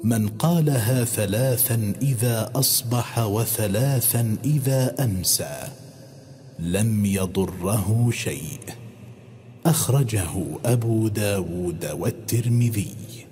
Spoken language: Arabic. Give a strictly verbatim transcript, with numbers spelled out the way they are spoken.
من قالها ثلاثا إذا أصبح وثلاثا إذا أمسى لم يضره شيء. أخرجه أبو داود والترمذي.